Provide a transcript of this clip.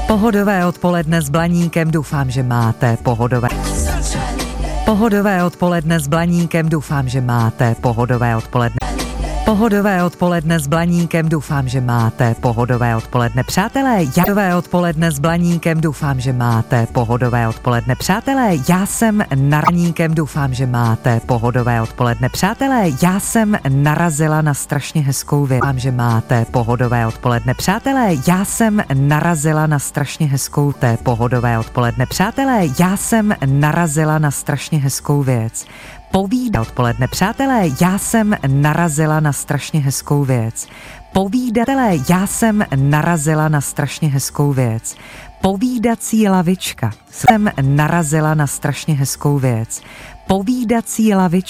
Pohodové odpoledne s Blaníkem, doufám, že máte pohodové odpoledne s Blaníkem, doufám, že máte pohodové odpoledne s Blaníkem, doufám, že máte pohodové odpoledne. Přátelé, jadové odpoledne s Blaníkem, doufám, že máte pohodové odpoledne. Přátelé, já jsem Blaníkem, doufám, že máte pohodové odpoledne. Přátelé, já jsem narazila na strašně hezkou věc. Doufám, že máte pohodové odpoledne. Přátelé, já jsem narazila na strašně hezkou pohodové odpoledne. Přátelé, já jsem narazila na strašně hezkou věc. Povídat odpoledne. Přátelé, já jsem narazila na strašně hezkou věc. Povídatelé, já jsem narazila na strašně hezkou věc. Povídací lavička. Jsem narazila na strašně hezkou věc. Povídací lavička.